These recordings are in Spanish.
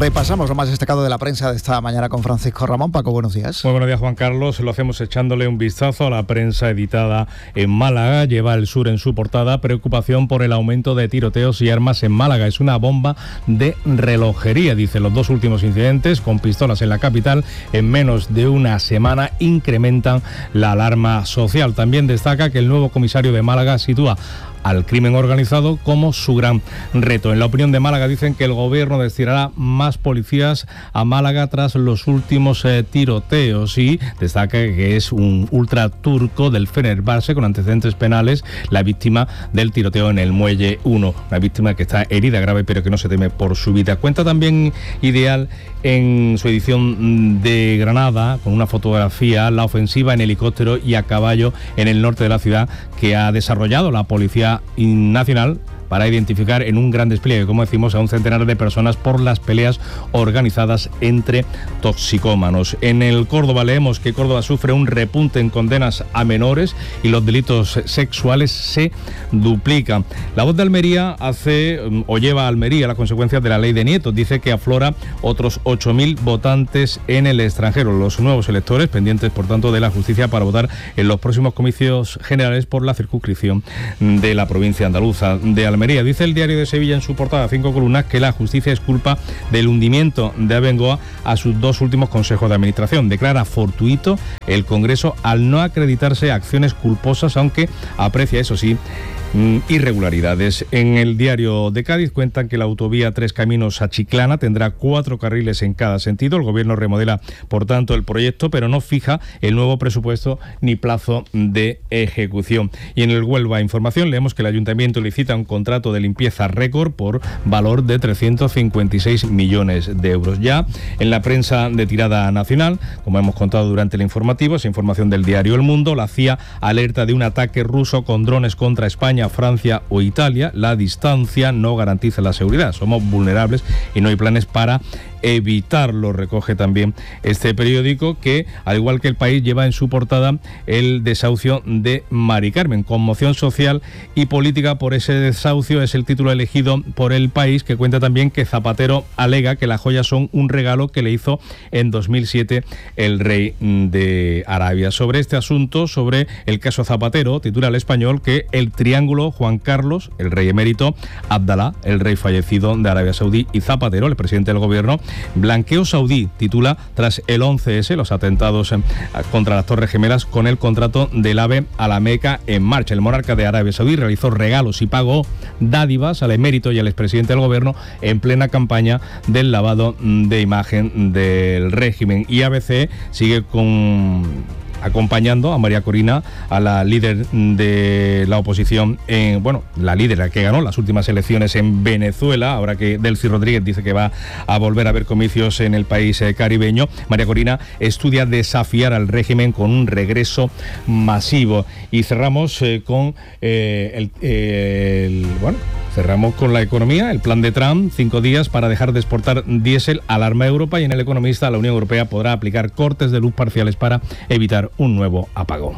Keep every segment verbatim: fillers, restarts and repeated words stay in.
Repasamos lo más destacado de la prensa de esta mañana con Francisco Ramón. Paco, buenos días. Muy buenos días, Juan Carlos. Lo hacemos echándole un vistazo a la prensa editada en Málaga. Lleva El Sur en su portada preocupación por el aumento de tiroteos y armas en Málaga. Es una bomba de relojería, dice. Los dos últimos incidentes con pistolas en la capital en menos de una semana incrementan la alarma social. También destaca que el nuevo comisario de Málaga sitúa al crimen organizado como su gran reto. En la opinión de Málaga dicen que el gobierno destinará más policías a Málaga tras los últimos eh, tiroteos y destaca que es un ultra turco del Fenerbahce con antecedentes penales, la víctima del tiroteo en el Muelle uno, una víctima que está herida grave pero que no se teme por su vida. Cuenta también Ideal en su edición de Granada con una fotografía la ofensiva en helicóptero y a caballo en el norte de la ciudad que ha desarrollado la Policía Nacional para identificar en un gran despliegue, como decimos, a un centenar de personas por las peleas organizadas entre toxicómanos. En el Córdoba leemos que Córdoba sufre un repunte en condenas a menores y los delitos sexuales se duplican. La Voz de Almería hace o lleva a Almería las consecuencias de la ley de nietos. Dice que aflora otros ocho mil votantes en el extranjero. Los nuevos electores, pendientes por tanto de la justicia para votar en los próximos comicios generales por la circunscripción de la provincia andaluza de Almería. Dice el Diario de Sevilla en su portada, cinco columnas, que la justicia es culpa del hundimiento de Abengoa a sus dos últimos consejos de administración. Declara fortuito el Congreso al no acreditarse acciones culposas, aunque aprecia, eso sí, irregularidades. En el Diario de Cádiz cuentan que la autovía Tres Caminos a Chiclana tendrá cuatro carriles en cada sentido. El gobierno remodela, por tanto, el proyecto, pero no fija el nuevo presupuesto ni plazo de ejecución. Y en el Huelva Información leemos que el Ayuntamiento licita un contrato de limpieza récord por valor de trescientos cincuenta y seis millones de euros. Ya en la prensa de tirada nacional, como hemos contado durante el informativo, esa información del diario El Mundo, la C I A alerta de un ataque ruso con drones contra España, Francia o Italia. La distancia no garantiza la seguridad. Somos vulnerables y no hay planes para evitarlo, recoge también este periódico, que al igual que El País lleva en su portada el desahucio de Mari Carmen. Conmoción social y política por ese desahucio es el título elegido por El País, que cuenta también que Zapatero alega que las joyas son un regalo que le hizo en dos mil siete el rey de Arabia. Sobre este asunto, sobre el caso Zapatero, titula El Español que el triángulo Juan Carlos, el rey emérito, Abdalá, el rey fallecido de Arabia Saudí, y Zapatero, el presidente del gobierno, blanqueo saudí, titula, tras el once ese, los atentados contra las Torres Gemelas, con el contrato del AVE a la Meca en marcha. El monarca de Arabia Saudí realizó regalos y pagó dádivas al emérito y al expresidente del gobierno en plena campaña del lavado de imagen del régimen. Y A B C sigue con... acompañando a María Corina, a la líder de la oposición, en, bueno, la líder la que ganó las últimas elecciones en Venezuela, ahora que Delcy Rodríguez dice que va a volver a haber comicios en el país eh, caribeño. María Corina estudia desafiar al régimen con un regreso masivo. Y cerramos eh, con eh, el, eh, el, bueno, cerramos con la economía, el plan de Trump, cinco días para dejar de exportar diésel, alarma Europa, y en El Economista la Unión Europea podrá aplicar cortes de luz parciales para evitar un nuevo apagón.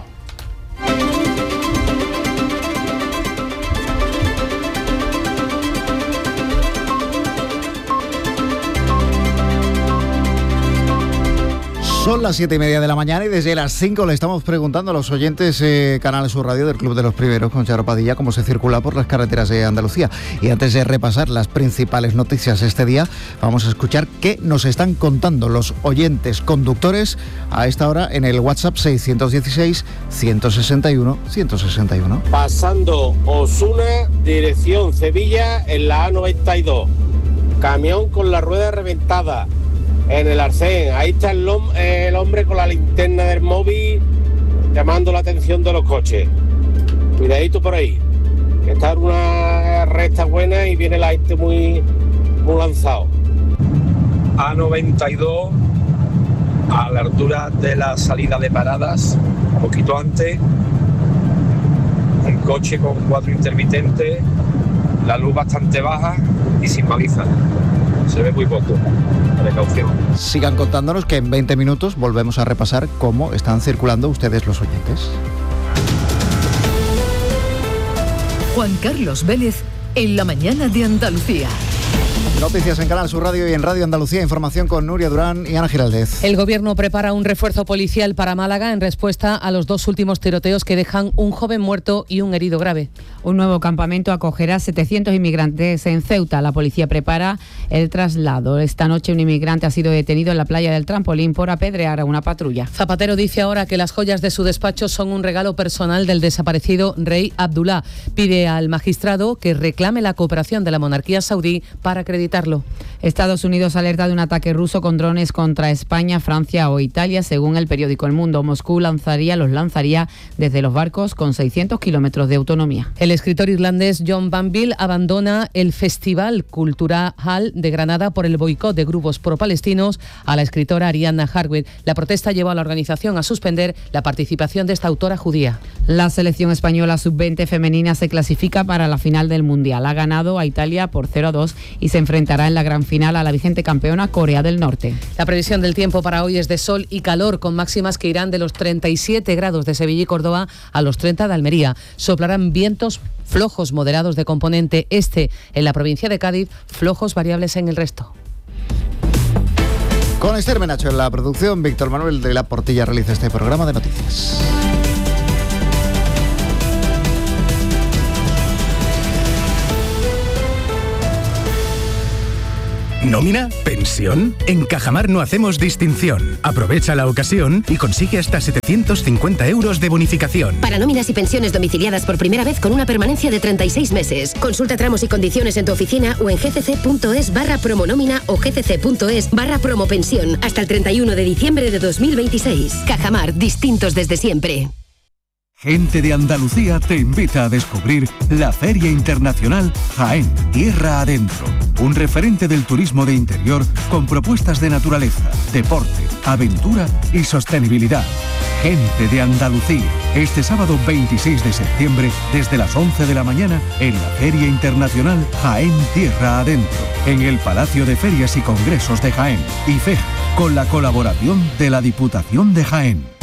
Son las siete y media de la mañana y desde las cinco le estamos preguntando a los oyentes eh, Canal Sur Radio del Club de los Primeros con Charo Padilla cómo se circula por las carreteras de Andalucía. Y antes de repasar las principales noticias este día, vamos a escuchar qué nos están contando los oyentes conductores a esta hora en el WhatsApp seiscientos dieciséis, ciento sesenta y uno, ciento sesenta y uno. Pasando Osuna, dirección Sevilla, en la A noventa y dos. Camión con la rueda reventada en el Arcén. Ahí está el, el hombre con la linterna del móvil llamando la atención de los coches. Cuidadito por ahí, que está en una recta buena y viene la gente muy, muy lanzado. A noventa y dos, a la altura de la salida de Paradas, un poquito antes, un coche con cuatro intermitentes, la luz bastante baja y sin baliza. Se ve muy poco, precaución. Sigan contándonos que en veinte minutos volvemos a repasar cómo están circulando ustedes los oyentes. Juan Carlos Vélez en la mañana de Andalucía. Noticias en Canal Sur Radio y en Radio Andalucía. Información con Nuria Durán y Ana Giraldez. El Gobierno prepara un refuerzo policial para Málaga en respuesta a los dos últimos tiroteos que dejan un joven muerto y un herido grave. Un nuevo campamento acogerá setecientos inmigrantes en Ceuta. La policía prepara el traslado. Esta noche un inmigrante ha sido detenido en la playa del Trampolín por apedrear a una patrulla. Zapatero dice ahora que las joyas de su despacho son un regalo personal del desaparecido rey Abdullah. Pide al magistrado que reclame la cooperación de la monarquía saudí para acreditarlo. Estados Unidos alerta de un ataque ruso con drones contra España, Francia o Italia. Según el periódico El Mundo, Moscú lanzaría, los lanzaría desde los barcos con seiscientos kilómetros de autonomía. El escritor irlandés John Banville abandona el Festival Cultural de Granada por el boicot de grupos pro-palestinos a la escritora Arianna Harwitz. La protesta llevó a la organización a suspender la participación de esta autora judía. La selección española sub veinte femenina se clasifica para la final del Mundial. Ha ganado a Italia por cero a dos y se enfrentará en la gran final a la vigente campeona Corea del Norte. La previsión del tiempo para hoy es de sol y calor, con máximas que irán de los treinta y siete grados de Sevilla y Córdoba a los treinta de Almería. Soplarán vientos flojos moderados de componente este en la provincia de Cádiz, flojos variables en el resto. Con Esther Menacho en la producción, Víctor Manuel de la Portilla realiza este programa de noticias. ¿Nómina? ¿Pensión? En Cajamar no hacemos distinción. Aprovecha la ocasión y consigue hasta setecientos cincuenta euros de bonificación. Para nóminas y pensiones domiciliadas por primera vez con una permanencia de treinta y seis meses. Consulta tramos y condiciones en tu oficina o en gcc.es barra promonómina o gcc.es barra promopensión hasta el treinta y uno de diciembre de dos mil veintiséis. Cajamar, distintos desde siempre. Gente de Andalucía te invita a descubrir la Feria Internacional Jaén, Tierra Adentro. Un referente del turismo de interior con propuestas de naturaleza, deporte, aventura y sostenibilidad. Gente de Andalucía. Este sábado veintiséis de septiembre, desde las once de la mañana, en la Feria Internacional Jaén, Tierra Adentro, en el Palacio de Ferias y Congresos de Jaén, I F E J, con la colaboración de la Diputación de Jaén.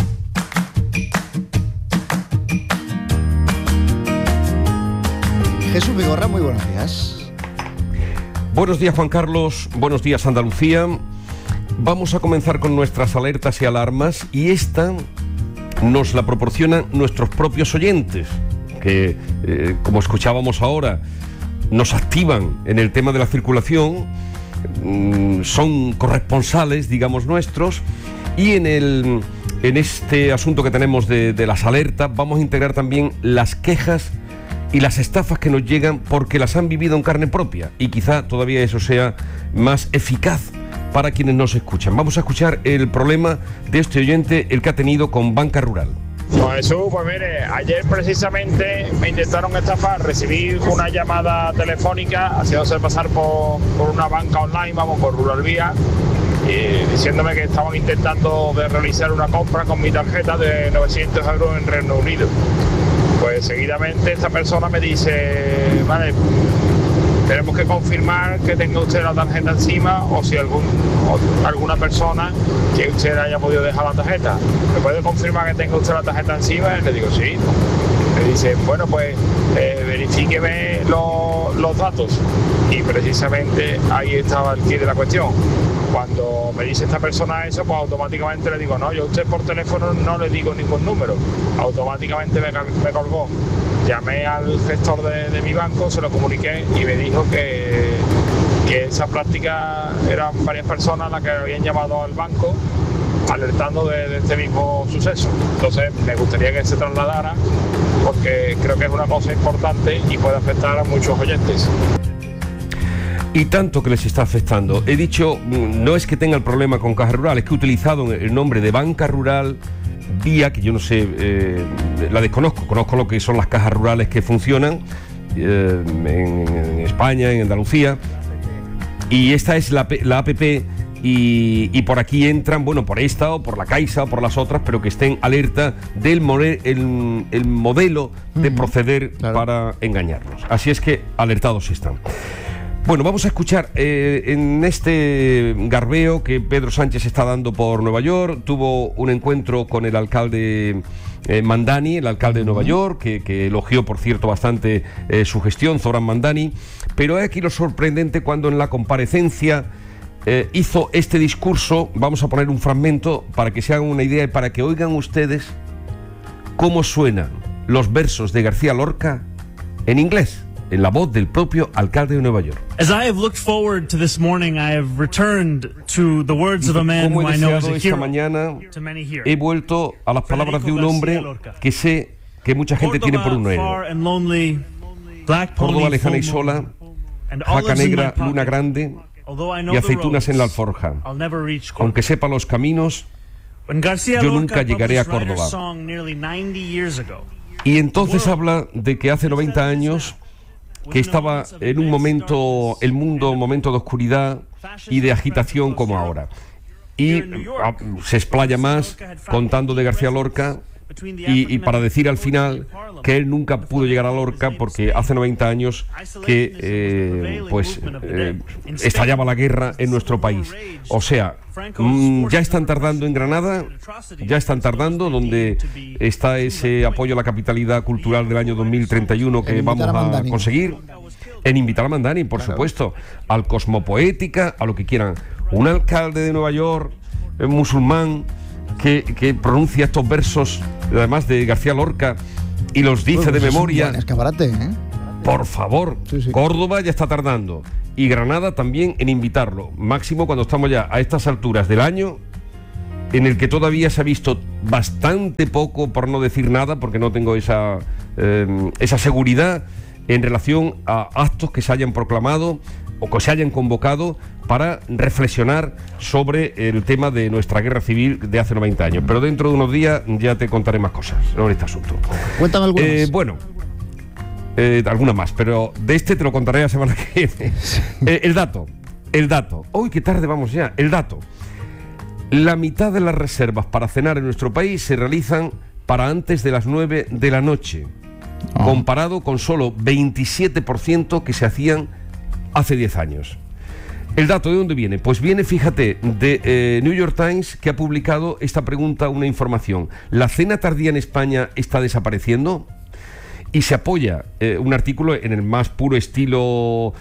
Jesús Vigorra, muy buenos días. Buenos días, Juan Carlos. Buenos días, Andalucía. Vamos a comenzar con nuestras alertas y alarmas, y esta nos la proporcionan nuestros propios oyentes, que, eh, como escuchábamos ahora, nos activan en el tema de la circulación, mmm, son corresponsales, digamos, nuestros, y en el en este asunto que tenemos de, de las alertas vamos a integrar también las quejas y las estafas que nos llegan porque las han vivido en carne propia, y quizá todavía eso sea más eficaz para quienes nos escuchan. Vamos a escuchar el problema de este oyente, el que ha tenido con Banca Rural. Pues Jesús, pues mire, ayer precisamente me intentaron estafar, recibí una llamada telefónica haciéndose pasar por, por una banca online, vamos, por Rural Vía, y diciéndome que estaban intentando de realizar una compra con mi tarjeta de novecientos euros en Reino Unido. Pues seguidamente esta persona me dice, vale, tenemos que confirmar que tenga usted la tarjeta encima, o si algún, o alguna persona que usted haya podido dejar la tarjeta. ¿Me puede confirmar que tenga usted la tarjeta encima? Y le digo, sí. Me dice, bueno, pues eh, verifíqueme lo, los datos. Y precisamente ahí estaba el quid de la cuestión. Cuando me dice esta persona eso, pues automáticamente le digo, no, yo a usted por teléfono no le digo ningún número. Automáticamente me, me colgó. Llamé al gestor de, de mi banco, se lo comuniqué y me dijo que, que esa práctica eran varias personas las que habían llamado al banco alertando de, de este mismo suceso. Entonces me gustaría que se trasladara, porque creo que es una cosa importante y puede afectar a muchos oyentes. Y tanto que les está afectando. He dicho, no es que tenga el problema con Caja Rural, es que he utilizado el nombre de Banca Rural Vía, que yo no sé, eh, la desconozco, conozco lo que son las cajas rurales que funcionan eh, en, en España, en Andalucía, y esta es la, la app, y, y por aquí entran, bueno, por esta o por la Caixa o por las otras, pero que estén alerta del more, el, el modelo de mm, proceder claro. para engañarnos. Así es que alertados están. Bueno, vamos a escuchar eh, en este garbeo que Pedro Sánchez está dando por Nueva York. Tuvo un encuentro con el alcalde eh, Mandani, el alcalde de Nueva York, que, que elogió, por cierto, bastante eh, su gestión, Zoran Mandani. Pero hay aquí lo sorprendente cuando en la comparecencia eh, hizo este discurso. Vamos a poner un fragmento para que se hagan una idea y para que oigan ustedes cómo suenan los versos de García Lorca en inglés, en la voz del propio alcalde de Nueva York. As I have looked forward to this morning, I have returned to the words of a man who I know as a esta hero mañana to many here. he vuelto a las palabras de un hombre que sé que mucha gente tiene por un héroe. Córdoba lejana y sola, jaca negra, luna grande y aceitunas en la alforja. Aunque sepa los caminos, yo nunca llegaré a Córdoba. Y entonces habla de que hace noventa años que estaba en un momento, el mundo, un momento de oscuridad y de agitación como ahora. Y a, se explaya más contando de García Lorca y, y para decir al final que él nunca pudo llegar a Lorca porque hace noventa años que eh, pues eh, estallaba la guerra en nuestro país. O sea, mmm, ya están tardando en Granada, ya están tardando, donde está ese apoyo a la capitalidad cultural del año dos mil treinta y uno que vamos a, a conseguir, en invitar a Mandani, por claro. supuesto, al Cosmopoética, a lo que quieran. Un alcalde de Nueva York, eh, musulmán, que, que pronuncia estos versos, además de García Lorca, y los dice pues, de memoria. Es escaparate, ¿eh? Por favor, sí, sí. Córdoba ya está tardando. Y Granada también en invitarlo. Máximo cuando estamos ya a estas alturas del año, en el que todavía se ha visto bastante poco, por no decir nada, porque no tengo esa, eh, esa seguridad en relación a actos que se hayan proclamado o que se hayan convocado para reflexionar sobre el tema de nuestra guerra civil de hace noventa años. Pero dentro de unos días ya te contaré más cosas sobre este asunto. Cuéntame algunas. Eh, bueno, eh, alguna más, pero de este te lo contaré la semana que viene. eh, el dato, el dato. Uy, qué tarde vamos ya. El dato. La mitad de las reservas para cenar en nuestro país se realizan para antes de las nueve de la noche, oh. comparado con solo veintisiete por ciento que se hacían hace diez años. ¿El dato de dónde viene? Pues viene, fíjate, de eh, New York Times, que ha publicado esta pregunta, una información. ¿La cena tardía en España está desapareciendo? Y se apoya eh, un artículo en el más puro estilo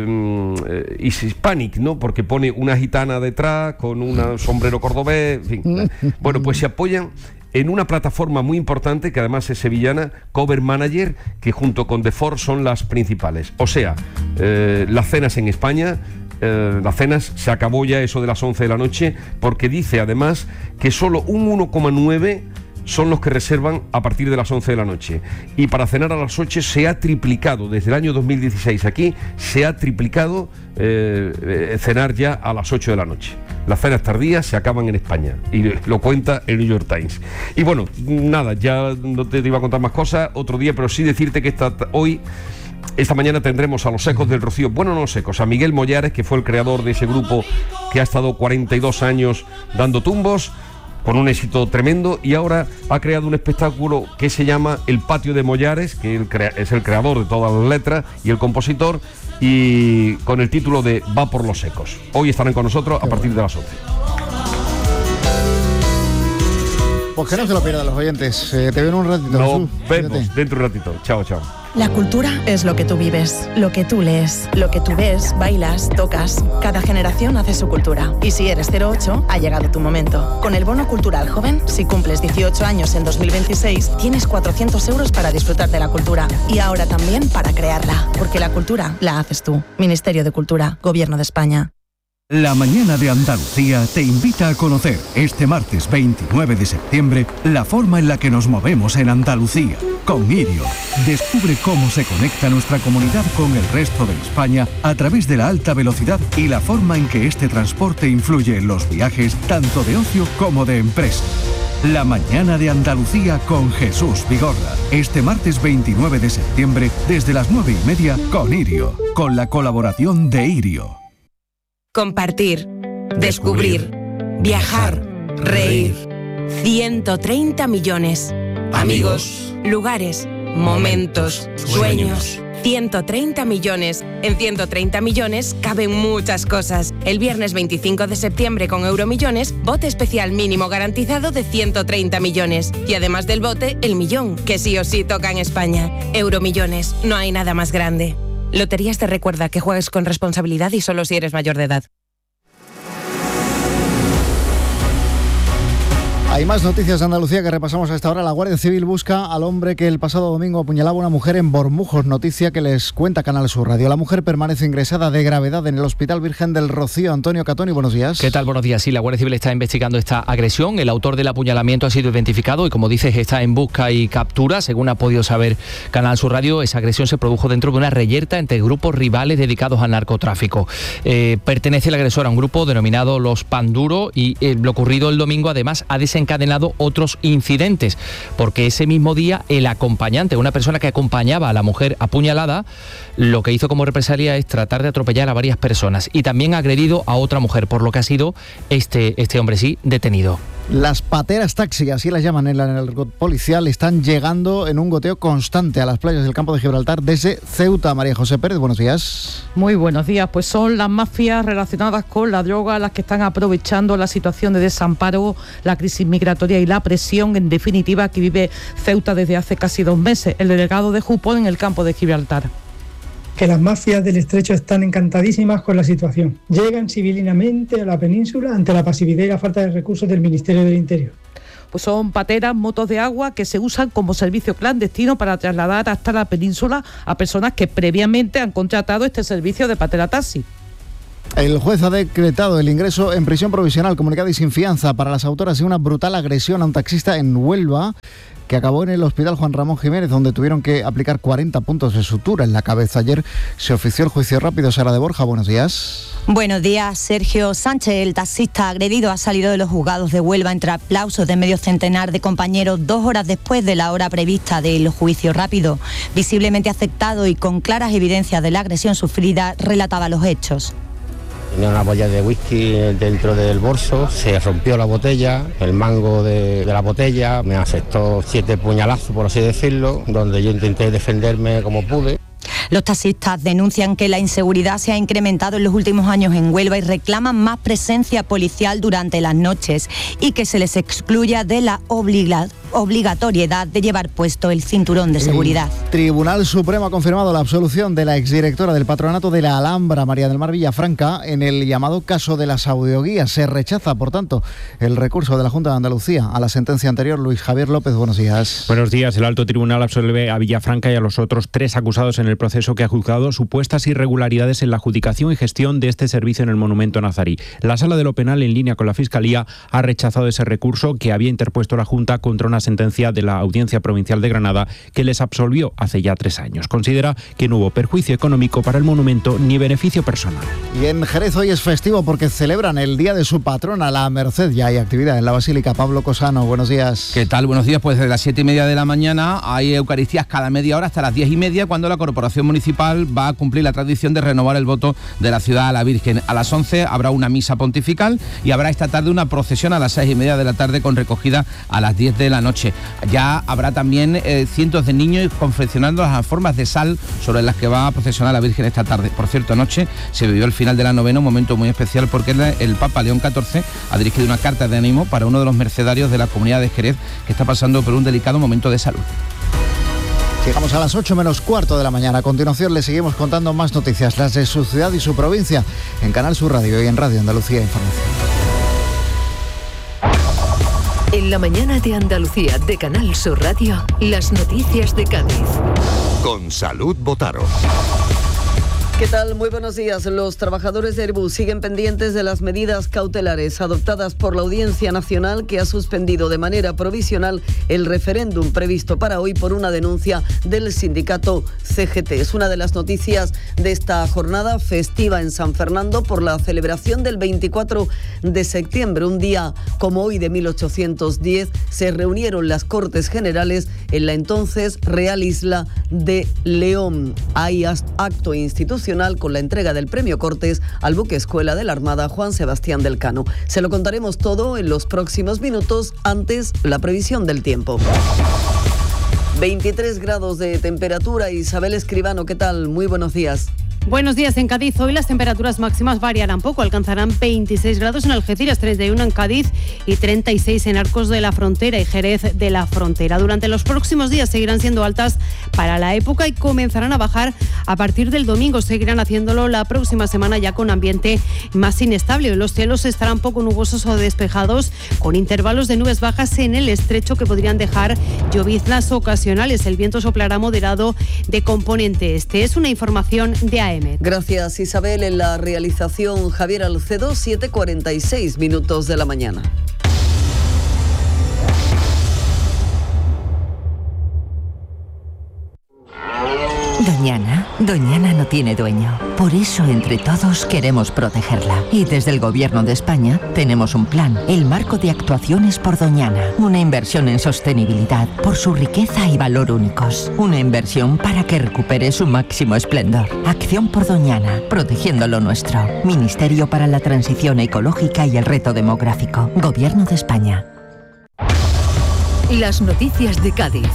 eh, hispanic, ¿no? Porque pone una gitana detrás con un sombrero cordobés, en fin. Bueno, pues se apoyan en una plataforma muy importante, que además es sevillana, Cover Manager, que junto con The Ford son las principales. O sea, eh, las cenas en España, eh, las cenas se acabó ya eso de las once de la noche, porque dice además que solo un uno coma nueve son los que reservan a partir de las once de la noche. Y para cenar a las ocho se ha triplicado, desde el año dos mil dieciséis aquí, se ha triplicado eh, eh, cenar ya a las ocho de la noche. Las cenas tardías se acaban en España, y lo cuenta el New York Times. Y bueno, nada, ya no te iba a contar más cosas otro día, pero sí decirte que esta, hoy, esta mañana tendremos a los Ecos del Rocío, bueno, no los Ecos, a Miguel Mollares, que fue el creador de ese grupo que ha estado cuarenta y dos años dando tumbos, con un éxito tremendo, y ahora ha creado un espectáculo que se llama El Patio de Mollares, que él crea, es el creador de todas las letras y el compositor, y con el título de Va por los Ecos. Hoy estarán con nosotros a partir de las once. Pues que no se lo pierdan los oyentes. Eh, te veo en un ratito. Nos vemos Fíjate. dentro de un ratito. Chao, chao. La cultura es lo que tú vives, lo que tú lees, lo que tú ves, bailas, tocas. Cada generación hace su cultura. Y si eres cero ocho, ha llegado tu momento. Con el Bono Cultural Joven, si cumples dieciocho años en dos mil veintiséis, tienes cuatrocientos euros para disfrutar de la cultura. Y ahora también para crearla. Porque la cultura la haces tú. Ministerio de Cultura, Gobierno de España. La Mañana de Andalucía te invita a conocer este martes veintinueve de septiembre la forma en la que nos movemos en Andalucía. Con Irio, descubre cómo se conecta nuestra comunidad con el resto de España a través de la alta velocidad y la forma en que este transporte influye en los viajes tanto de ocio como de empresa. La Mañana de Andalucía con Jesús Vigorra. Este martes veintinueve de septiembre desde las nueve y media con Irio, con la colaboración de Irio. Compartir, descubrir, viajar, reír. ciento treinta millones. Amigos, lugares, momentos, sueños, ciento treinta millones. En ciento treinta millones caben muchas cosas. El viernes veinticinco de septiembre con Euromillones, bote especial mínimo garantizado de ciento treinta millones. Y además del bote, el millón, que sí o sí toca en España. Euromillones, no hay nada más grande. Loterías te recuerda que juegues con responsabilidad y solo si eres mayor de edad. Hay más noticias de Andalucía que repasamos a esta hora. La Guardia Civil busca al hombre que el pasado domingo apuñalaba a una mujer en Bormujos, noticia que les cuenta Canal Sur Radio. La mujer permanece ingresada de gravedad en el Hospital Virgen del Rocío. Antonio Catoni, buenos días. ¿Qué tal? Buenos días. Sí, la Guardia Civil está investigando esta agresión. El autor del apuñalamiento ha sido identificado y, como dices, está en busca y captura. Según ha podido saber Canal Sur Radio, esa agresión se produjo dentro de una reyerta entre grupos rivales dedicados al narcotráfico. Eh, pertenece el agresor a un grupo denominado Los Panduro y eh, lo ocurrido el domingo además ha desencadenado encadenado otros incidentes, porque ese mismo día el acompañante, una persona que acompañaba a la mujer apuñalada, lo que hizo como represalia es tratar de atropellar a varias personas y también ha agredido a otra mujer, por lo que ha sido este, este hombre sí detenido. Las pateras taxi, así las llaman en el policial, están llegando en un goteo constante a las playas del campo de Gibraltar desde Ceuta. María José Pérez, buenos días. Muy buenos días. Pues son las mafias relacionadas con la droga las que están aprovechando la situación de desamparo, la crisis migratoria y la presión, en definitiva, que vive Ceuta desde hace casi dos meses. El delegado de Jupón en el campo de Gibraltar. Que las mafias del estrecho están encantadísimas con la situación. Llegan civilinamente a la península ante la pasividad y la falta de recursos del Ministerio del Interior. Pues son pateras, motos de agua que se usan como servicio clandestino para trasladar hasta la península a personas que previamente han contratado este servicio de patera taxi. El juez ha decretado el ingreso en prisión provisional comunicada y sin fianza para las autoras de una brutal agresión a un taxista en Huelva, que acabó en el Hospital Juan Ramón Jiménez, donde tuvieron que aplicar cuarenta puntos de sutura en la cabeza. Ayer se ofició el juicio rápido. Sara de Borja, buenos días. Buenos días. Sergio Sánchez, el taxista agredido, ha salido de los juzgados de Huelva entre aplausos de medio centenar de compañeros dos horas después de la hora prevista del juicio rápido. Visiblemente afectado y con claras evidencias de la agresión sufrida, relataba los hechos. Tenía una botella de whisky dentro del bolso, se rompió la botella, el mango de, de la botella, me asestó siete puñalazos, por así decirlo, donde yo intenté defenderme como pude. Los taxistas denuncian que la inseguridad se ha incrementado en los últimos años en Huelva y reclaman más presencia policial durante las noches y que se les excluya de la obliga- obligatoriedad de llevar puesto el cinturón de seguridad. El Tribunal Supremo ha confirmado la absolución de la exdirectora del Patronato de la Alhambra, María del Mar Villafranca, en el llamado caso de las audioguías. Se rechaza, por tanto, el recurso de la Junta de Andalucía a la sentencia anterior. Luis Javier López, buenos días. Buenos días. El Alto Tribunal absolve a Villafranca y a los otros tres acusados en el proceso que ha juzgado supuestas irregularidades en la adjudicación y gestión de este servicio en el Monumento Nazarí. La Sala de lo Penal, en línea con la Fiscalía, ha rechazado ese recurso que había interpuesto la Junta contra una sentencia de la Audiencia Provincial de Granada que les absolvió hace ya tres años. Considera que no hubo perjuicio económico para el monumento ni beneficio personal. Y en Jerez hoy es festivo porque celebran el día de su patrona, la Merced. Ya hay actividad en la Basílica. Pablo Cosano, buenos días. ¿Qué tal? Buenos días. Pues desde las siete y media de la mañana hay Eucaristías cada media hora hasta las diez y media, cuando la Corporación Municipal va a cumplir la tradición de renovar el voto de la ciudad a la Virgen. A las once habrá una misa pontifical y habrá esta tarde una procesión a las seis y media de la tarde con recogida a las diez de la noche. Ya habrá también eh, cientos de niños confeccionando las formas de sal sobre las que va a procesionar la Virgen esta tarde. Por cierto, anoche se vivió el final de la novena, un momento muy especial porque el, el Papa León catorce ha dirigido una carta de ánimo para uno de los mercedarios de la comunidad de Jerez que está pasando por un delicado momento de salud. Llegamos a las ocho menos cuarto de la mañana. A continuación le seguimos contando más noticias, las de su ciudad y su provincia, en Canal Sur Radio y en Radio Andalucía Información. En la mañana de Andalucía de Canal Sur Radio, las noticias de Cádiz. Con Salud Botaro. ¿Qué tal? Muy buenos días. Los trabajadores de Airbus siguen pendientes de las medidas cautelares adoptadas por la Audiencia Nacional, que ha suspendido de manera provisional el referéndum previsto para hoy por una denuncia del sindicato C G T. Es una de las noticias de esta jornada festiva en San Fernando por la celebración del veinticuatro de septiembre. Un día como hoy de mil ochocientos diez se reunieron las Cortes Generales en la entonces Real Isla de León. Hay acto institucional con la entrega del Premio Cortes al buque escuela de la Armada Juan Sebastián del Cano. Se lo contaremos todo en los próximos minutos, antes la previsión del tiempo. veintitrés grados de temperatura. Isabel Escribano, ¿qué tal? Muy buenos días. Buenos días. En Cádiz hoy las temperaturas máximas variarán poco, alcanzarán veintiséis grados en Algeciras, treinta y uno en Cádiz y treinta y seis en Arcos de la Frontera y Jerez de la Frontera. Durante los próximos días seguirán siendo altas para la época y comenzarán a bajar a partir del domingo. Seguirán haciéndolo la próxima semana ya con ambiente más inestable. Los cielos estarán poco nubosos o despejados, con intervalos de nubes bajas en el estrecho que podrían dejar lloviznas ocasionales. El viento soplará moderado de componente este. Es una información de A E M. Gracias, Isabel. En la realización, Javier Alcedo, siete cuarenta y seis minutos de la mañana. Doñana, Doñana no tiene dueño. Por eso, entre todos, queremos protegerla. Y desde el Gobierno de España tenemos un plan, el Marco de Actuaciones por Doñana. Una inversión en sostenibilidad por su riqueza y valor únicos. Una inversión para que recupere su máximo esplendor. Acción por Doñana, protegiendo lo nuestro. Ministerio para la Transición Ecológica y el Reto Demográfico. Gobierno de España. Las noticias de Cádiz.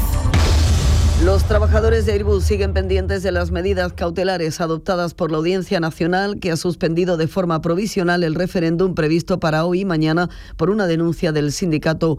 Los trabajadores de Airbus siguen pendientes de las medidas cautelares adoptadas por la Audiencia Nacional, que ha suspendido de forma provisional el referéndum previsto para hoy y mañana por una denuncia del sindicato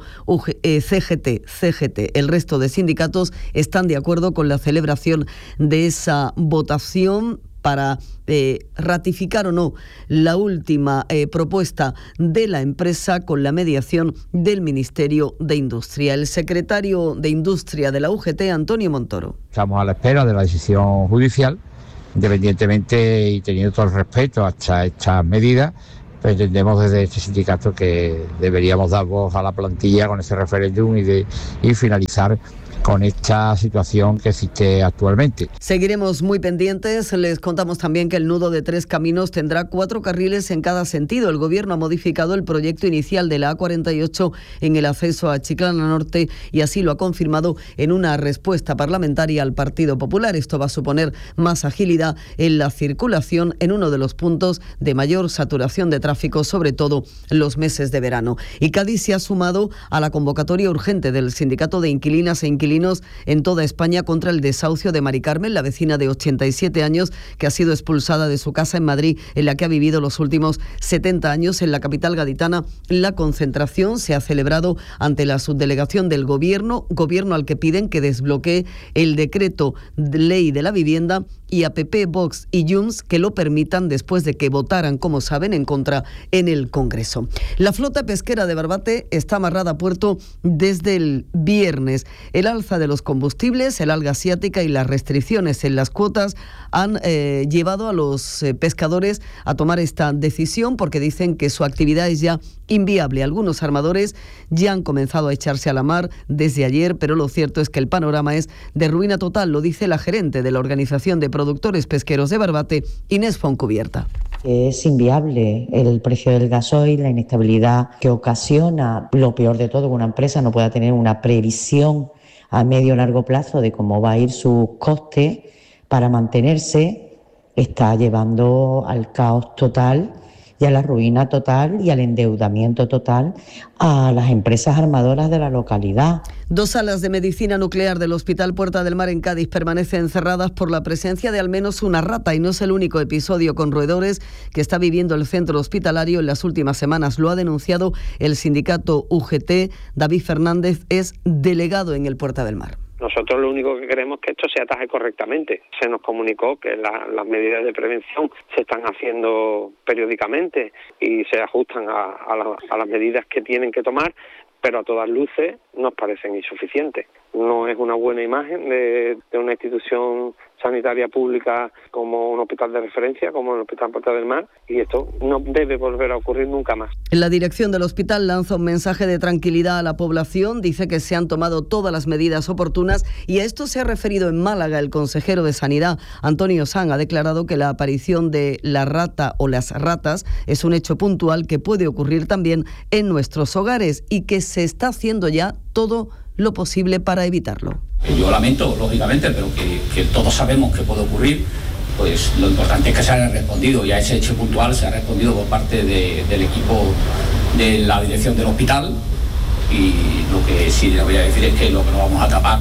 C G T. C G T. El resto de sindicatos están de acuerdo con la celebración de esa votación para eh, ratificar o no la última eh, propuesta de la empresa con la mediación del Ministerio de Industria. El secretario de Industria de la U G T, Antonio Montoro. Estamos a la espera de la decisión judicial, independientemente y teniendo todo el respeto hasta estas medidas, pues entendemos desde este sindicato que deberíamos dar voz a la plantilla con ese referéndum y, de, y finalizar con esta situación que existe actualmente. Seguiremos muy pendientes. Les contamos también que el nudo de Tres Caminos tendrá cuatro carriles en cada sentido. El Gobierno ha modificado el proyecto inicial de la A cuarenta y ocho en el acceso a Chiclana Norte y así lo ha confirmado en una respuesta parlamentaria al Partido Popular. Esto va a suponer más agilidad en la circulación en uno de los puntos de mayor saturación de tráfico, sobre todo los meses de verano. Y Cádiz se ha sumado a la convocatoria urgente del Sindicato de Inquilinas e Inquilinos en toda España contra el desahucio de Mari Carmen, la vecina de ochenta y siete años que ha sido expulsada de su casa en Madrid, en la que ha vivido los últimos setenta años. En la capital gaditana, la concentración se ha celebrado ante la subdelegación del Gobierno, gobierno al que piden que desbloquee el decreto de ley de la vivienda, y a P P, Vox y Junts que lo permitan después de que votaran, como saben, en contra en el Congreso. La flota pesquera de Barbate está amarrada a puerto desde el viernes. El alza de los combustibles, el alga asiática y las restricciones en las cuotas han eh, llevado a los eh, pescadores a tomar esta decisión porque dicen que su actividad es ya inviable. Algunos armadores ya han comenzado a echarse a la mar desde ayer, pero lo cierto es que el panorama es de ruina total, lo dice la gerente de la Organización de Productores Pesqueros de Barbate, Inés Foncubierta. Es inviable el precio del gasoil, la inestabilidad que ocasiona, lo peor de todo, que una empresa no pueda tener una previsión a medio o largo plazo de cómo va a ir su coste para mantenerse, está llevando al caos total y a la ruina total y al endeudamiento total a las empresas armadoras de la localidad. Dos salas de medicina nuclear del Hospital Puerta del Mar en Cádiz permanecen cerradas por la presencia de al menos una rata, y no es el único episodio con roedores que está viviendo el centro hospitalario en las últimas semanas. Lo ha denunciado el sindicato U G T. David Fernández es delegado en el Puerta del Mar. Nosotros lo único que queremos es que esto se ataje correctamente. Se nos comunicó que la, las medidas de prevención se están haciendo periódicamente y se ajustan a, a, la, a las medidas que tienen que tomar, pero a todas luces nos parecen insuficientes. No es una buena imagen de, de una institución sanitaria pública como un hospital de referencia, como el Hospital Puerta del Mar, y esto no debe volver a ocurrir nunca más. La dirección del hospital lanza un mensaje de tranquilidad a la población, dice que se han tomado todas las medidas oportunas, y a esto se ha referido en Málaga el consejero de Sanidad, Antonio San. Ha declarado que la aparición de la rata o las ratas es un hecho puntual que puede ocurrir también en nuestros hogares y que se está haciendo ya todo lo posible para evitarlo. Yo lamento, lógicamente, pero que, que todos sabemos que puede ocurrir. Pues lo importante es que se haya respondido, y a ese hecho puntual se ha respondido por parte de, del equipo de la dirección del hospital, y lo que sí le voy a decir es que lo que no vamos a tapar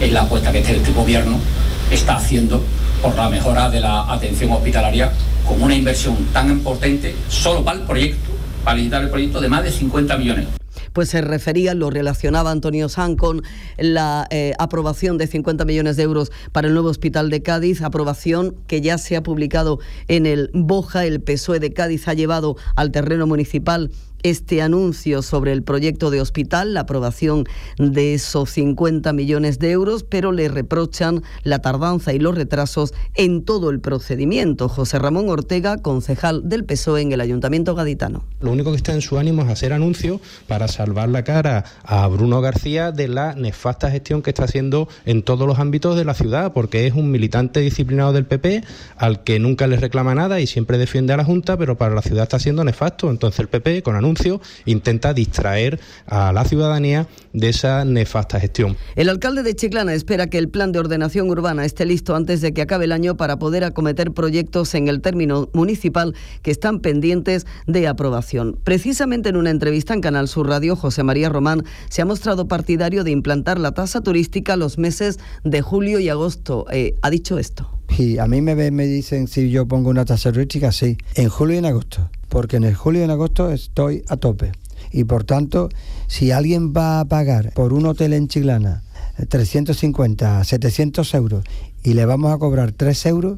es la apuesta que este, este gobierno está haciendo por la mejora de la atención hospitalaria, con una inversión tan potente solo para el proyecto, para licitar el proyecto, de más de cincuenta millones. Pues se refería, lo relacionaba Antonio Sanz con la eh, aprobación de cincuenta millones de euros para el nuevo hospital de Cádiz, aprobación que ya se ha publicado en el Boja. El P S O E de Cádiz ha llevado al terreno municipal este anuncio sobre el proyecto de hospital, la aprobación de esos cincuenta millones de euros, pero le reprochan la tardanza y los retrasos en todo el procedimiento. José Ramón Ortega, concejal del P S O E en el Ayuntamiento gaditano. Lo único que está en su ánimo es hacer anuncios para salvar la cara a Bruno García de la nefasta gestión que está haciendo en todos los ámbitos de la ciudad, porque es un militante disciplinado del P P al que nunca le reclama nada y siempre defiende a la Junta, pero para la ciudad está siendo nefasto. Entonces el P P, con anuncios, intenta distraer a la ciudadanía de esa nefasta gestión. El alcalde de Chiclana espera que el plan de ordenación urbana esté listo antes de que acabe el año para poder acometer proyectos en el término municipal que están pendientes de aprobación. Precisamente en una entrevista en Canal Sur Radio, José María Román se ha mostrado partidario de implantar la tasa turística los meses de julio y agosto. Eh, ha dicho esto. Y a mí me, me dicen si yo pongo una tasa turística, sí, en julio y en agosto, porque en el julio y en agosto estoy a tope. Y por tanto, si alguien va a pagar por un hotel en Chiclana trescientos cincuenta, setecientos euros y le vamos a cobrar tres euros,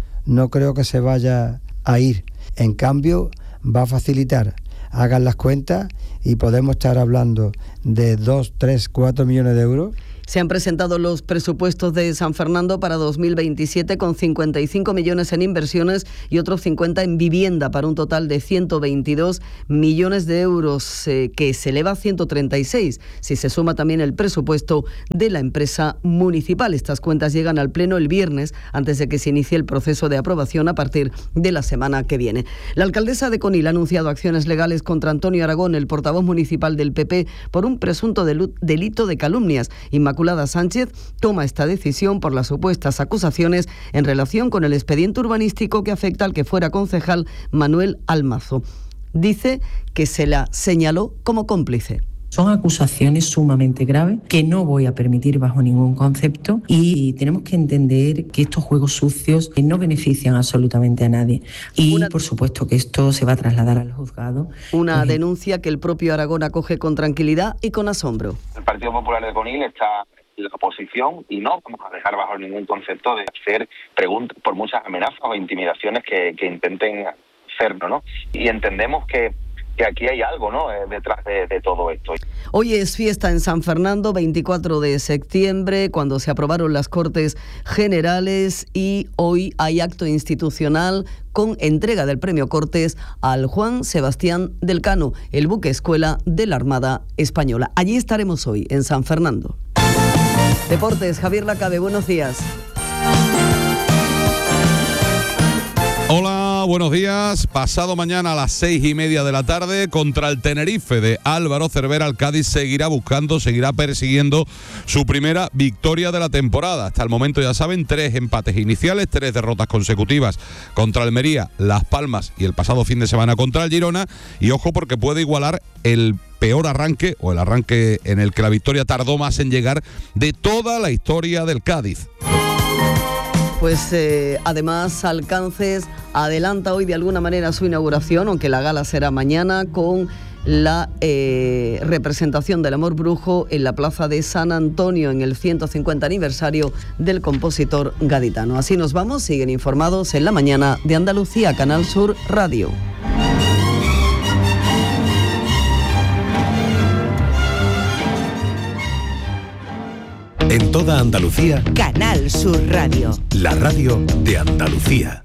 no creo que se vaya a ir. En cambio, va a facilitar. Hagan las cuentas y podemos estar hablando de dos, tres, cuatro millones de euros. Se han presentado los presupuestos de San Fernando para dos mil veintisiete con cincuenta y cinco millones en inversiones y otros cincuenta en vivienda, para un total de ciento veintidós millones de euros, eh, que se eleva a ciento treinta y seis si se suma también el presupuesto de la empresa municipal. Estas cuentas llegan al Pleno el viernes, antes de que se inicie el proceso de aprobación a partir de la semana que viene. La alcaldesa de Conil ha anunciado acciones legales contra Antonio Aragón, el portavoz municipal del P P, por un presunto delito de calumnias. Inmaculada Sánchez toma esta decisión por las supuestas acusaciones en relación con el expediente urbanístico que afecta al que fuera concejal Manuel Almazo. Dice que se la señaló como cómplice. Son acusaciones sumamente graves que no voy a permitir bajo ningún concepto, y tenemos que entender que estos juegos sucios no benefician absolutamente a nadie. Y Una... por supuesto que esto se va a trasladar al juzgado. Una pues... denuncia que el propio Aragón acoge con tranquilidad y con asombro. El Partido Popular de Conil está en la oposición y no vamos a dejar bajo ningún concepto de hacer preguntas por muchas amenazas o intimidaciones que, que intenten hacernos, ¿no? Y entendemos que que aquí hay algo, ¿no?, eh, detrás de, de todo esto. Hoy es fiesta en San Fernando, veinticuatro de septiembre, cuando se aprobaron las Cortes Generales, y hoy hay acto institucional con entrega del premio Cortes al Juan Sebastián del Cano, el buque escuela de la Armada Española. Allí estaremos hoy, en San Fernando. Deportes, Javier Lacabe, buenos días. Hola, buenos días. Pasado mañana a las seis y media de la tarde, contra el Tenerife de Álvaro Cervera, el Cádiz seguirá buscando, seguirá persiguiendo su primera victoria de la temporada. Hasta el momento, ya saben, tres empates iniciales, tres derrotas consecutivas contra Almería, Las Palmas y el pasado fin de semana contra el Girona. Y ojo, porque puede igualar el peor arranque, o el arranque en el que la victoria tardó más en llegar, de toda la historia del Cádiz. Pues eh, además Alcances adelanta hoy de alguna manera su inauguración, aunque la gala será mañana, con la eh, representación del Amor Brujo en la Plaza de San Antonio, en el ciento cincuenta aniversario del compositor gaditano. Así nos vamos, siguen informados en La Mañana de Andalucía, Canal Sur Radio. En toda Andalucía, Canal Sur Radio. La radio de Andalucía.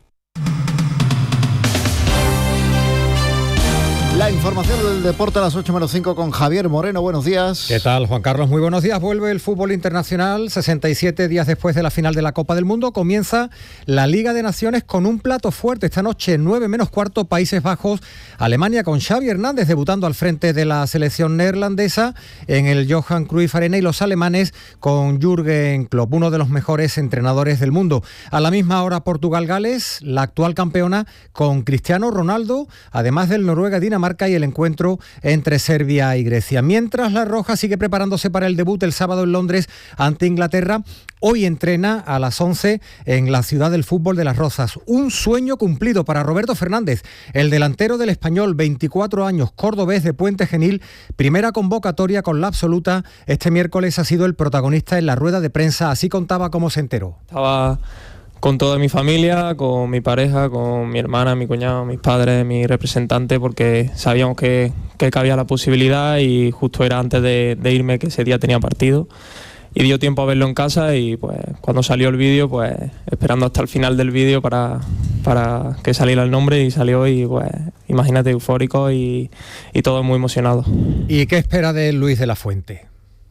La información del deporte a las ocho menos cinco con Javier Moreno. Buenos días. ¿Qué tal, Juan Carlos? Muy buenos días. Vuelve el fútbol internacional. sesenta y siete días después de la final de la Copa del Mundo, comienza la Liga de Naciones con un plato fuerte. Esta noche, nueve menos cuarto, Países Bajos, Alemania, con Xavi Hernández debutando al frente de la selección neerlandesa en el Johan Cruyff Arena, y los alemanes con Jürgen Klopp, uno de los mejores entrenadores del mundo. A la misma hora, Portugal-Gales, la actual campeona, con Cristiano Ronaldo, además del Noruega-Dinamarca, Dinamarca y el encuentro entre Serbia y Grecia. Mientras la Roja sigue preparándose para el debut el sábado en Londres ante Inglaterra, hoy entrena a las once en la ciudad del fútbol de Las Rozas. Un sueño cumplido para Roberto Fernández, el delantero del Español, veinticuatro años, cordobés de Puente Genil, primera convocatoria con la absoluta. Este miércoles ha sido el protagonista en la rueda de prensa, así contaba cómo se enteró. Estaba con toda mi familia, con mi pareja, con mi hermana, mi cuñado, mis padres, mi representante, porque sabíamos que, que cabía la posibilidad y justo era antes de, de irme que ese día tenía partido. Y dio tiempo a verlo en casa y pues cuando salió el vídeo, pues esperando hasta el final del vídeo para, para que saliera el nombre, y salió, y pues imagínate, eufórico y, y todo muy emocionado. ¿Y qué espera de Luis de la Fuente?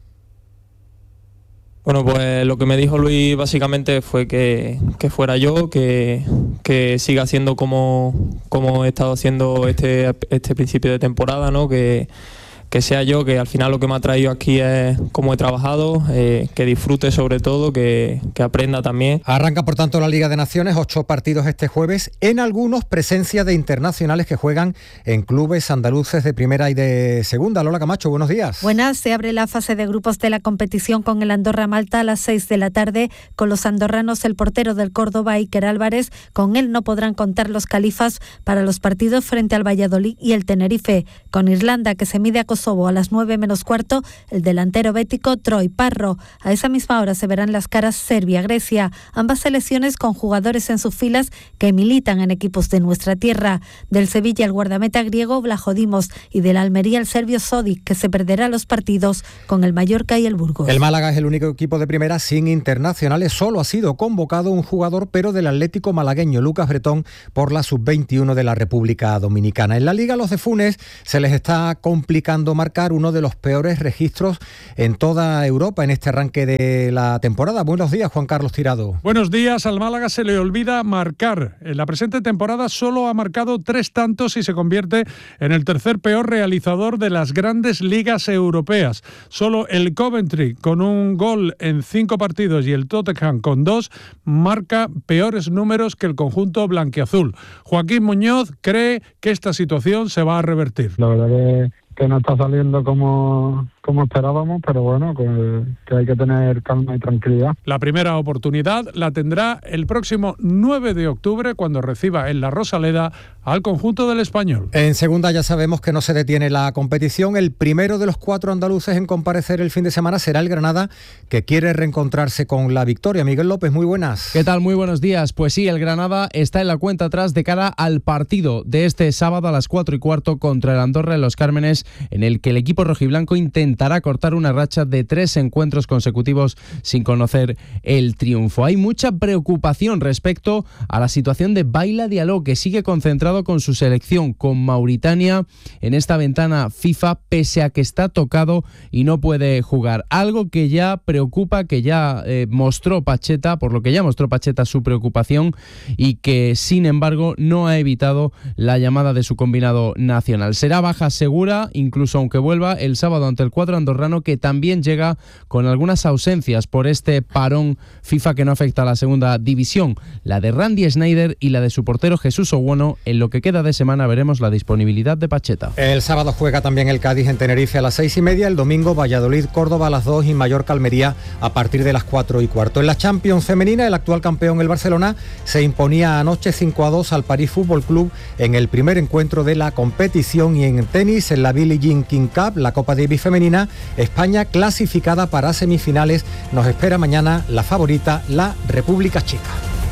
Bueno, pues lo que me dijo Luis básicamente fue que, que fuera yo, que, que siga haciendo como, como he estado haciendo este, este principio de temporada, ¿no? Que, que sea yo, que al final lo que me ha traído aquí es cómo he trabajado, eh, que disfrute sobre todo, que, que aprenda también. Arranca por tanto la Liga de Naciones, ocho partidos este jueves, en algunos presencia de internacionales que juegan en clubes andaluces de primera y de segunda. Lola Camacho, buenos días. Buenas, se abre la fase de grupos de la competición con el Andorra-Malta a las seis de la tarde, con los andorranos el portero del Córdoba, Iker Álvarez. Con él no podrán contar los califas para los partidos frente al Valladolid y el Tenerife. Con Irlanda, que se mide a Kosovo a las nueve menos cuarto, el delantero bético Troy Parro. A esa misma hora se verán las caras Serbia-Grecia, ambas selecciones con jugadores en sus filas que militan en equipos de nuestra tierra. Del Sevilla el guardameta griego Vlaho Dimos y del Almería el serbio Sodic, que se perderá los partidos con el Mallorca y el Burgos. El Málaga es el único equipo de primera sin internacionales, solo ha sido convocado un jugador, pero del Atlético malagueño, Lucas Bretón, por la sub veintiuno de la República Dominicana. En la Liga, los de Funes se les está complicando marcar uno de los peores registros en toda Europa en este arranque de la temporada. Buenos días, Juan Carlos Tirado. Buenos días. Al Málaga se le olvida marcar. En la presente temporada solo ha marcado tres tantos y se convierte en el tercer peor realizador de las grandes ligas europeas. Solo el Coventry, con un gol en cinco partidos, y el Tottenham con dos, marca peores números que el conjunto blanquiazul. Joaquín Muñoz cree que esta situación se va a revertir. La verdad que que no está saliendo como, como esperábamos, pero bueno, que, que hay que tener calma y tranquilidad. La primera oportunidad la tendrá el próximo nueve de octubre, cuando reciba en la Rosaleda al conjunto del Español. En segunda ya sabemos que no se detiene la competición. El primero de los cuatro andaluces en comparecer el fin de semana será el Granada, que quiere reencontrarse con la victoria. Miguel López, muy buenas. ¿Qué tal? Muy buenos días. Pues sí, el Granada está en la cuenta atrás de cara al partido de este sábado a las cuatro y cuarto contra el Andorra en Los Cármenes, en el que el equipo rojiblanco intentará cortar una racha de tres encuentros consecutivos sin conocer el triunfo. Hay mucha preocupación respecto a la situación de Baila Diallo, que sigue concentrado con su selección, con Mauritania, en esta ventana FIFA, pese a que está tocado y no puede jugar. Algo que ya preocupa, que ya eh, mostró Pacheta, por lo que ya mostró Pacheta su preocupación, y que sin embargo no ha evitado la llamada de su combinado nacional. Será baja segura, incluso aunque vuelva el sábado ante el cuadro andorrano, que también llega con algunas ausencias por este parón FIFA que no afecta a la segunda división, la de Randy Schneider y la de su portero Jesús Oguono. En lo que queda de semana veremos la disponibilidad de Pacheta. El sábado juega también el Cádiz en Tenerife a las seis y media, el domingo Valladolid, Córdoba a las dos y Mallorca, Almería a partir de las cuatro y cuarto. En la Champions femenina, el actual campeón, el Barcelona, se imponía anoche cinco a dos al París Fútbol Club en el primer encuentro de la competición. Y en tenis, en la Billie Jean King Cup, la Copa Davis femenina, España clasificada para semifinales. Nos espera mañana la favorita, la República Checa.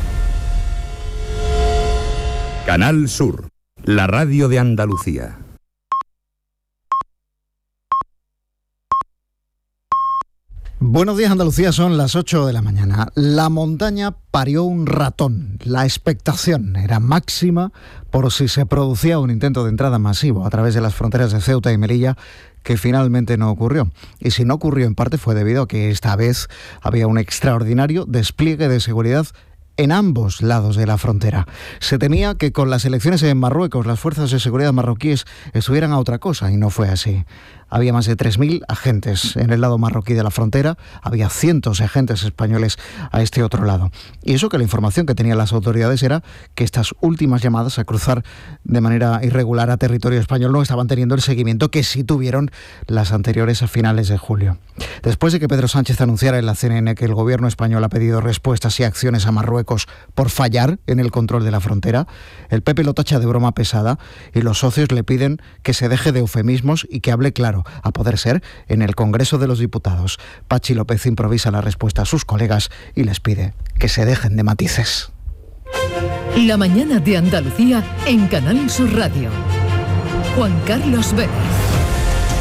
Canal Sur, la radio de Andalucía. Buenos días, Andalucía, son las ocho de la mañana. La montaña parió un ratón. La expectación era máxima por si se producía un intento de entrada masivo a través de las fronteras de Ceuta y Melilla, que finalmente no ocurrió. Y si no ocurrió, en parte fue debido a que esta vez había un extraordinario despliegue de seguridad en ambos lados de la frontera. Se temía que con las elecciones en Marruecos las fuerzas de seguridad marroquíes estuvieran a otra cosa, y no fue así. había más de tres mil agentes en el lado marroquí de la frontera, había cientos de agentes españoles a este otro lado. Y eso que la información que tenían las autoridades era que estas últimas llamadas a cruzar de manera irregular a territorio español no estaban teniendo el seguimiento que sí tuvieron las anteriores a finales de julio. Después de que Pedro Sánchez anunciara en la C N N que el gobierno español ha pedido respuestas y acciones a Marruecos por fallar en el control de la frontera, el P P lo tacha de broma pesada y los socios le piden que se deje de eufemismos y que hable claro, a poder ser, en el Congreso de los Diputados. Pachi López improvisa la respuesta a sus colegas y les pide que se dejen de matices. La mañana de Andalucía en Canal Sur Radio. Juan Carlos Vélez.